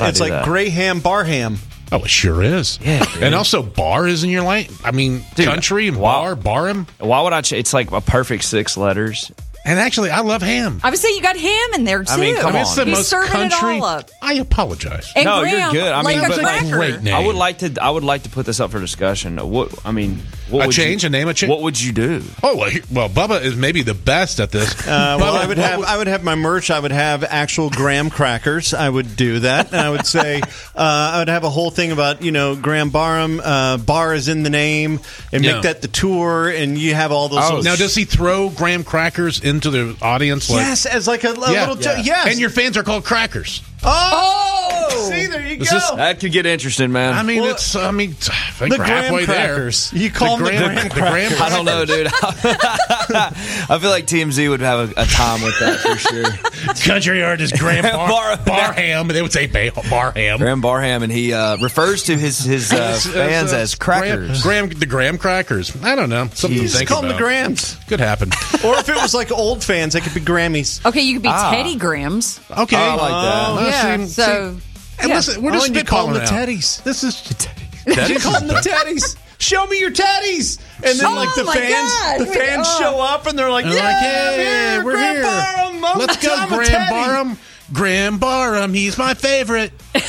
It's like that? Graham Barham. Oh, it sure is. Yeah, dude. And also bar is in your lane. I mean, Dude, country and wow. barham. Why would I? It's like a perfect 6 letters. And actually, I love ham. I would say you got ham in there, too. I mean, come It's the He's most serving country. it all up. I apologize. And No, Graham, you're good. I mean, like but a like, cracker. great name. I would like to put this up for discussion. What would change? you, A name? A change? What would you do? Oh, well, Bubba is maybe the best at this. Well, Bubba, I would have my merch. I would have actual graham crackers. I would do that. And I would say I would have a whole thing about Graham Barham. Bar is in the name, and Yeah. make that the tour. And you have all those. Oh, little Now, does he throw graham crackers into the audience? yes, as like a little. Yes, And your fans are called crackers. Oh, see, there you go. That could get interesting, man. I mean, Well, I think the we're graham halfway crackers. there. You call them the graham crackers. I don't know, dude. I feel like TMZ would have a time with that for sure. Country artist Graham Barham. They would say Barham. Graham Barham, and he refers to his fans as crackers. The Graham crackers. I don't know. Something to Just think call them about. the Grahams. Could happen. Or if it was like old fans, they could be Grammys. Okay, you could be Teddy Grahams. Okay. I like that. And listen, we're just and you call spitballing them the out. Teddies. This is You call them the Teddies. Show me your Teddies. And then, like, the my fans God. the fans show up, and they're like, They're yeah, like, hey, I'm here, we're Graham here. Barham. I'm Let's go, a Graham Teddy." Barham. Graham Barham, he's my favorite.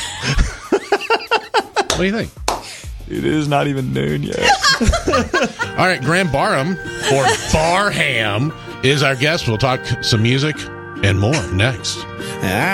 What do you think? It is not even noon yet. All right, Graham Barham, or Barham, is our guest. We'll talk some music and more next.